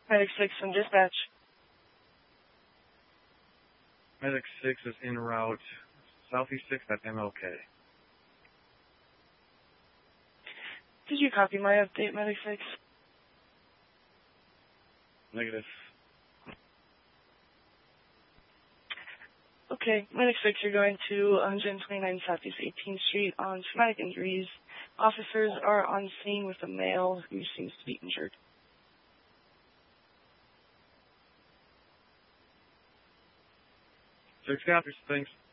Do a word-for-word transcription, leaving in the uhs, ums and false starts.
Medic six on dispatch. Medic six is en route Southeast six at M L K. Did you copy my update, Medic six? Negative. Okay, Medic six, you're going to one twenty-nine Southeast eighteenth Street on traumatic injuries. Officers are on scene with a male who seems to be injured. Six copies, thanks.